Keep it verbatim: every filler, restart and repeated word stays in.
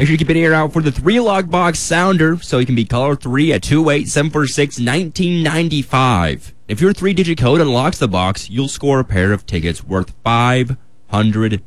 Make sure you keep an ear out for the three lockbox sounder, so you can be caller three at two eight seven four six, one nine nine five. If your three-digit code unlocks the box, you'll score a pair of tickets worth five hundred